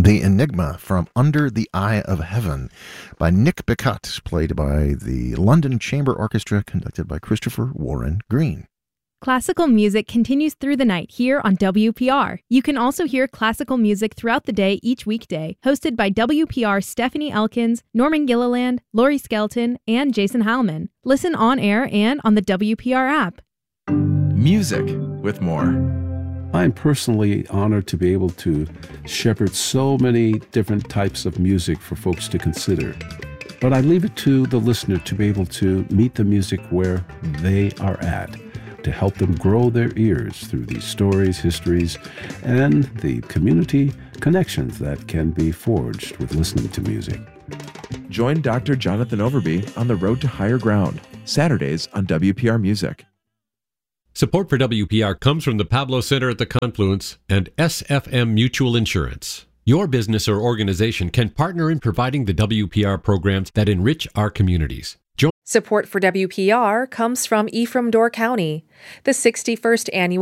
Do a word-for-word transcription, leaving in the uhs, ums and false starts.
The Enigma from Under the Eye of Heaven by Nick Bicut, played by the London Chamber Orchestra, conducted by Christopher Warren Green. Classical music continues through the night here on W P R. You can also hear classical music throughout the day each weekday, hosted by W P R's Stephanie Elkins, Norman Gilliland, Laurie Skelton, and Jason Heilman. Listen on air and on the W P R app. Music with more. I'm personally honored to be able to shepherd so many different types of music for folks to consider. But I leave it to the listener to be able to meet the music where they are at, to help them grow their ears through these stories, histories, and the community connections that can be forged with listening to music. Join Doctor Jonathan Overby on the Road to Higher Ground, Saturdays on W P R Music. Support for W P R comes from the Pablo Center at the Confluence and S F M Mutual Insurance. Your business or organization can partner in providing the W P R programs that enrich our communities. Support for W P R comes from Ephraim Door County. The sixty-first Annual